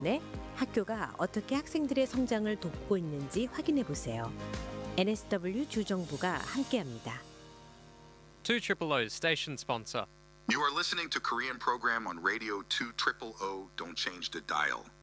네, 학교가 어떻게 학생들의 성장을 돕고 있는지 확인해 보세요. NSW 주정부가 함께합니다. 2OOO's station sponsor. You are listening to Korean program on Radio 2 Triple O. Don't change the dial.